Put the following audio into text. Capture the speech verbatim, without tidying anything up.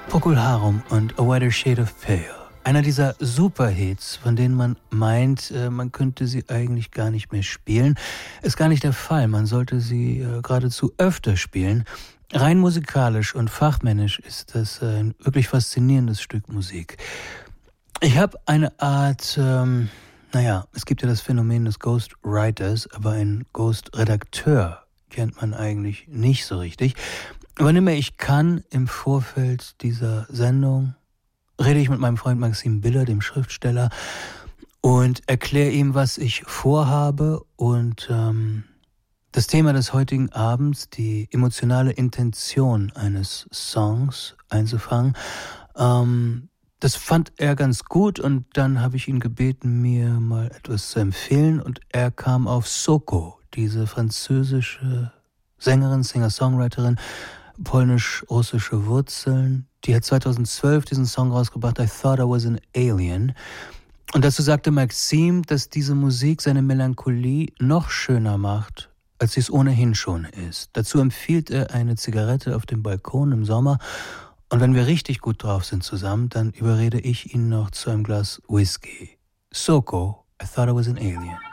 Procol Harum und A Whiter Shade of Pale. Einer dieser Superhits, von denen man meint, man könnte sie eigentlich gar nicht mehr spielen. Ist gar nicht der Fall. Man sollte sie geradezu öfter spielen. Rein musikalisch und fachmännisch ist das ein wirklich faszinierendes Stück Musik. Ich habe eine Art, ähm, naja, es gibt ja das Phänomen des Ghostwriters, aber einen Ghostredakteur kennt man eigentlich nicht so richtig. Wann immer ich kann, im Vorfeld dieser Sendung, rede ich mit meinem Freund Maxim Biller, dem Schriftsteller, und erkläre ihm, was ich vorhabe. Und ähm, das Thema des heutigen Abends, die emotionale Intention eines Songs einzufangen, ähm, das fand er ganz gut. Und dann habe ich ihn gebeten, mir mal etwas zu empfehlen. Und er kam auf Soko, diese französische Sängerin, Singer-Songwriterin, polnisch-russische Wurzeln. Die hat zweitausendzwölf diesen Song rausgebracht, I Thought I Was an Alien. Und dazu sagte Maxim, dass diese Musik seine Melancholie noch schöner macht, als sie es ohnehin schon ist. Dazu empfiehlt er eine Zigarette auf dem Balkon im Sommer. Und wenn wir richtig gut drauf sind zusammen, dann überrede ich ihn noch zu einem Glas Whisky. Soko, I Thought I Was an Alien.